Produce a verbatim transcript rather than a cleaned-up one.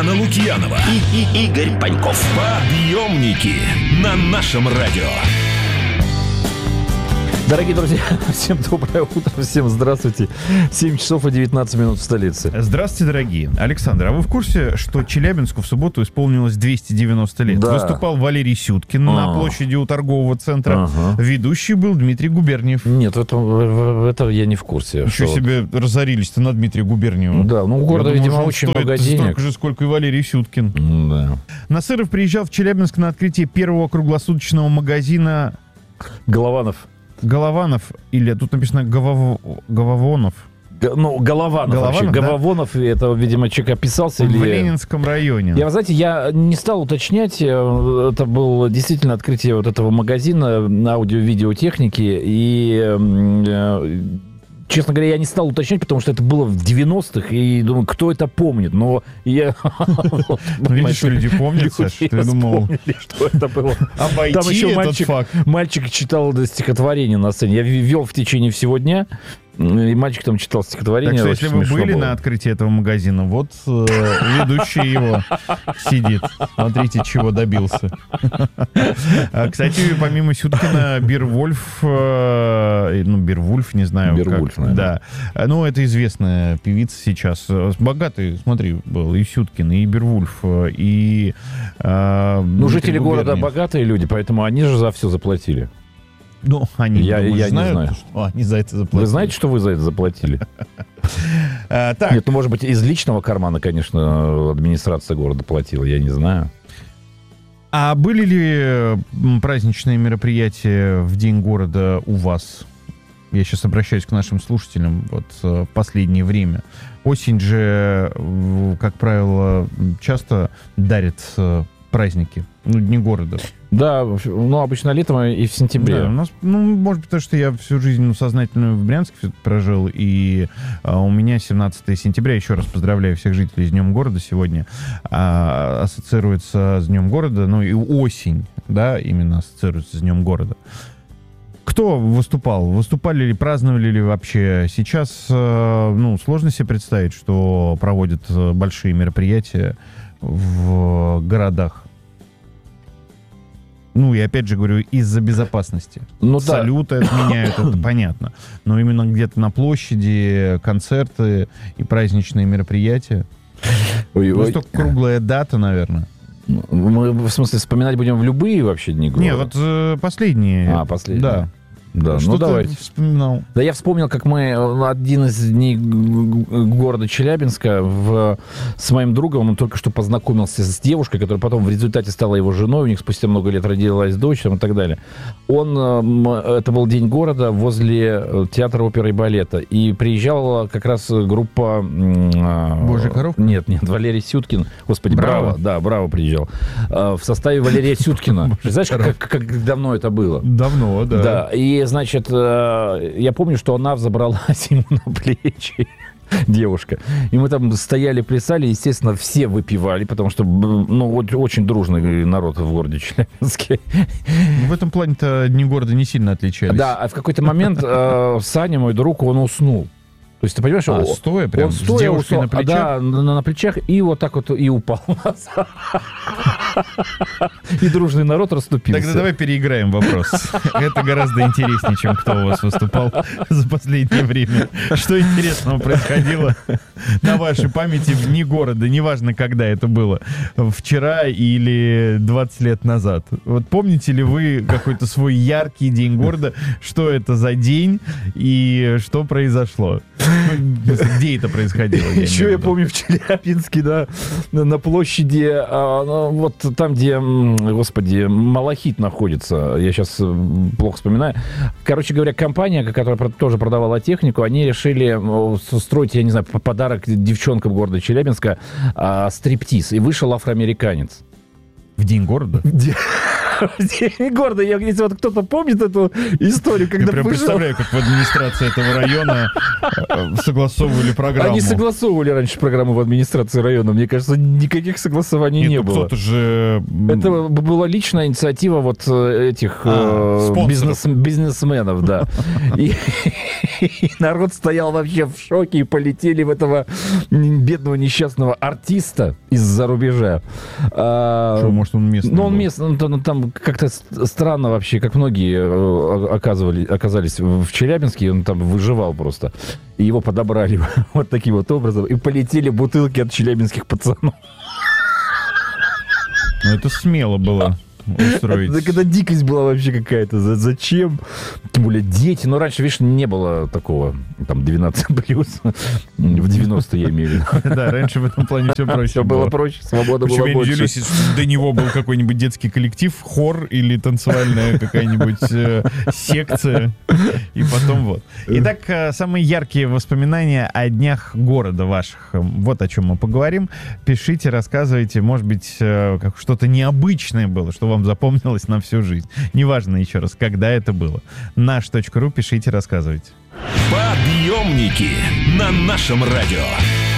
Анна Лукьянова и, и Игорь Паньков. Подъемники на нашем радио. Дорогие друзья, всем доброе утро, всем здравствуйте. семь часов и девятнадцать минут в столице. Здравствуйте, дорогие. Александр, а вы в курсе, что Челябинску в субботу исполнилось двести девяносто лет? Да. Выступал Валерий Сюткин а. на площади у торгового центра. Ага. Ведущий был Дмитрий Губерниев. Нет, это, это я не в курсе. Еще что... себе разорились-то на Дмитрия Губерниева. Да, ну у города, видимо, думаю, очень стоит много денег. Столько же, сколько и Валерий Сюткин. Да. Насыров приезжал в Челябинск на открытие первого круглосуточного магазина Голованов. Голованов, или тут написано Говов... Гововонов. Г- ну, Голованов, Голованов, вообще. да? Гововонов, это, видимо, человек описался. В или... Ленинском районе. Я, знаете, я не стал уточнять, это было действительно открытие вот этого магазина аудио-видеотехники, и... Э, честно говоря, я не стал уточнять, потому что это было в девяностых, и думаю, кто это помнит. Но я... Видишь, люди помнят, Саш, ты думал... что это было. Обойти Там еще этот мальчик, факт. мальчик читал стихотворение на сцене. Я вел в течение всего дня, и мальчик там читал стихотворение. Так что, если вы были было. на открытии этого магазина, вот э, ведущий его сидит. Смотрите, чего добился. Кстати, помимо Сюткина, Бирвольф, э, ну, Бирвульф, не знаю. Бирвульф, как, да. Ну, это известная певица сейчас. Богатый, смотри, был и Сюткин, и Бирвульф, и... Э, ну, жители Губерниев. города богатые люди, поэтому они же за все заплатили. Ну, они, я, думаешь, я знают, не знаю. что они за это заплатили. Вы знаете, что вы за это заплатили? А, так. Нет, ну, может быть, из личного кармана, конечно, администрация города платила, я не знаю. А были ли праздничные мероприятия в День города у вас? Я сейчас обращаюсь к нашим слушателям вот в последнее время. Осень же, как правило, часто дарит праздники, ну, Дни города. Да, ну, обычно летом и в сентябре. Да, у нас, ну, может быть, потому что я всю жизнь ну, сознательно в Брянске прожил, и а, у меня семнадцатое сентября, еще раз поздравляю всех жителей с Днем города сегодня, а, ассоциируется с Днем города, ну, и осень, да, именно ассоциируется с Днем города. Кто выступал? Выступали ли, праздновали ли вообще? Сейчас, ну, сложно себе представить, что проводят большие мероприятия в городах. Ну, и опять же говорю, из-за безопасности. Ну, салюты да. отменяют, это понятно. Но именно где-то на площади концерты и праздничные мероприятия. Ой, ой. Просто круглая дата, наверное. Мы, в смысле, вспоминать будем в любые вообще дни города? Не, вот э, последние. А, последние. Да. Да, Что ну ты давайте. вспоминал? Да я вспомнил, как мы один из дней города Челябинска в, с моим другом, он только что познакомился с девушкой, которая потом в результате стала его женой, у них спустя много лет родилась дочь там, и так далее. Он, это был день города возле театра оперы и балета, и приезжала как раз группа... Божья коровка? Нет, нет, Валерий Сюткин. Господи, Браво. Браво, да, Браво приезжал. В составе Валерия Сюткина. Знаешь, как, как давно это было? Давно, да. Да, и значит, я помню, что она взобралась ему на плечи, девушка. И мы там стояли, плясали, естественно, все выпивали, потому что, ну, очень дружный народ в городе Челябинске. В этом плане-то Дни города не сильно отличались. Да, а в какой-то момент э, Саня, мой друг, он уснул. То есть, ты понимаешь, а, он стоя прям, он с стоя девушкой уснул, на плечах? Да, на, на плечах, и вот так вот и упал назад. И дружный народ расступился. Тогда давай переиграем вопрос. Это гораздо интереснее, чем кто у вас выступал за последнее время. Что интересного происходило на вашей памяти в Дни города? Неважно, когда это было. Вчера или двадцать лет назад. Вот помните ли вы какой-то свой яркий День города? Что это за день и что произошло? Где это происходило? Я Еще я помню в Челябинске, да, на, на площади, а, ну, вот там, где, господи, Малахит находится, я сейчас плохо вспоминаю. Короче говоря, компания, которая тоже продавала технику, они решили устроить, я не знаю, подарок девчонкам города Челябинска, а, стриптиз, и вышел афроамериканец. В День города? день города. Я, если вот кто-то помнит эту историю, когда Я прям выжил... представляю, как в администрации этого района э, согласовывали программу. Они согласовывали раньше программу в администрации района. Мне кажется, никаких согласований Нет, не ну было. кто-то же... Это была личная инициатива вот этих А, э, бизнес, бизнесменов, да. И, и народ стоял вообще в шоке, и полетели в этого бедного несчастного артиста из-за рубежа. А, Что, может, он местный Ну, он был? местный, ну, там, там как-то с- странно вообще, как многие э, оказывали, оказались в Челябинске, он там выживал просто. И его подобрали вот таким вот образом, и полетели бутылки от челябинских пацанов. Ну, это смело было устроить. Так это дикость была вообще какая-то. За- Зачем? Тем более дети. Но раньше, видишь, не было такого, там, двенадцать плюс. В девяностые я имею в виду. Да, раньше в этом плане все проще Все было проще, свобода Почему была я не больше. удивлюсь, если до него был какой-нибудь детский коллектив, хор или танцевальная какая-нибудь э, секция. И потом вот. Итак, э, самые яркие воспоминания о днях города ваших. Вот о чем мы поговорим. Пишите, рассказывайте. Может быть, э, как что-то необычное было, что вам запомнилось на всю жизнь. Неважно еще раз, когда это было. наш точка ру, пишите, рассказывайте. Подъемники на нашем радио.